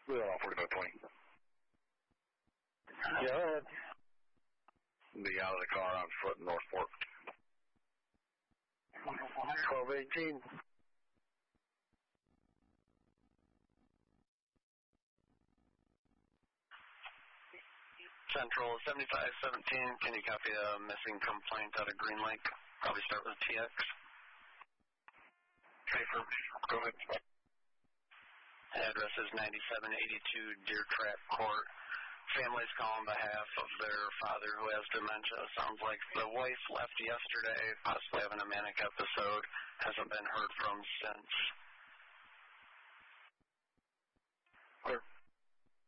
We'll off 4520. Go ahead. Be out of the car on foot in Northport. 1218. Central 7517, can you copy a missing complaint out of Green Lake? Probably start with TX. Paper, go ahead. Address is 9782 Deer Track Court. Families call on behalf of their father who has dementia. Sounds like the wife left yesterday, possibly having a manic episode. Hasn't been heard from since.